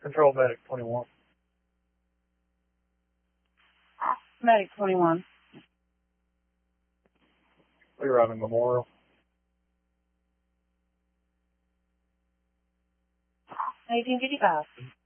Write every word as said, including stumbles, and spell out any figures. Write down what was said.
Control Medic twenty-one. Medic twenty-one. We're running Memorial. eighteen fifty-five.